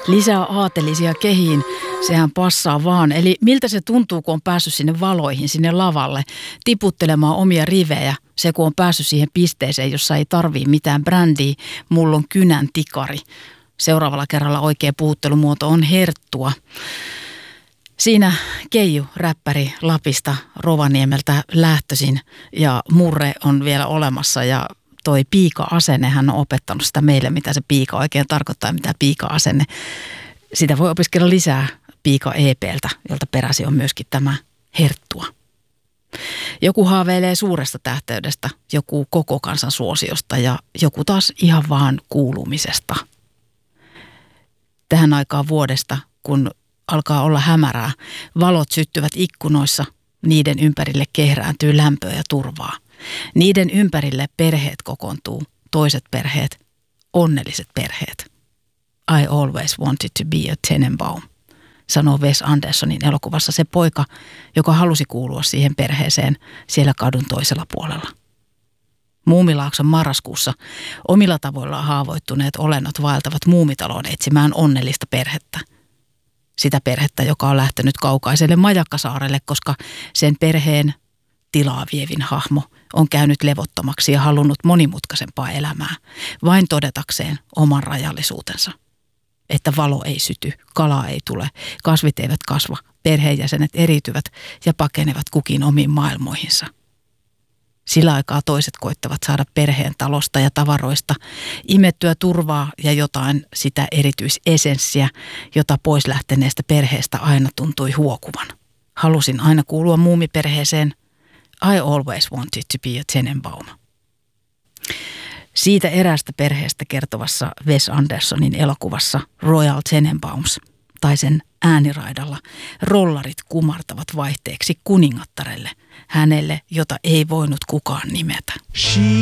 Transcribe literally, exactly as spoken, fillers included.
Lisää aatelisia kehiin, sehän passaa vaan. Eli miltä se tuntuu, kun on päässyt sinne valoihin, sinne lavalle, tiputtelemaan omia rivejä. Se, kun on päässyt siihen pisteeseen, jossa ei tarvii mitään brändiä, mulla on kynän tikari. Seuraavalla kerralla oikea puhuttelumuoto on herttua. Siinä Keiju, räppäri Lapista, Rovaniemeltä lähtöisin ja murre on vielä olemassa ja toi piika-asenne, hän on opettanut sitä meille, mitä se piika oikein tarkoittaa ja mitä piika-asenne. Sitä voi opiskella lisää Piika-E P:ltä, jolta peräsi on myöskin tämä herttua. Joku haaveilee suuresta tähteydestä, joku koko kansan suosiosta ja joku taas ihan vaan kuulumisesta. Tähän aikaan vuodesta, kun alkaa olla hämärää, valot syttyvät ikkunoissa, niiden ympärille kehrääntyy lämpöä ja turvaa. Niiden ympärille perheet kokoontuu, toiset perheet, onnelliset perheet. I always wanted to be a Tenenbaum, sanoo Wes Andersonin elokuvassa se poika, joka halusi kuulua siihen perheeseen siellä kadun toisella puolella. Muumilaakson marraskuussa omilla tavoillaan haavoittuneet olennot vaeltavat Muumitaloon etsimään onnellista perhettä. Sitä perhettä, joka on lähtenyt kaukaiselle Majakkasaarelle, koska sen perheen tilaa vievin hahmo on käynyt levottomaksi ja halunnut monimutkaisempaa elämää, vain todetakseen oman rajallisuutensa. Että valo ei syty, kalaa ei tule, kasvit eivät kasva, perheenjäsenet eriytyvät ja pakenevat kukin omiin maailmoihinsa. Sillä aikaa toiset koittavat saada perheen talosta ja tavaroista imettyä turvaa ja jotain sitä erityisesenssiä, jota pois lähteneestä perheestä aina tuntui huokuvan. Halusin aina kuulua muumiperheeseen. I always wanted to be a Tenenbaum. Siitä eräästä perheestä kertovassa Wes Andersonin elokuvassa Royal Tenenbaums tai sen ääniraidalla rollarit kumartavat vaihteeksi kuningattarelle, hänelle, jota ei voinut kukaan nimetä.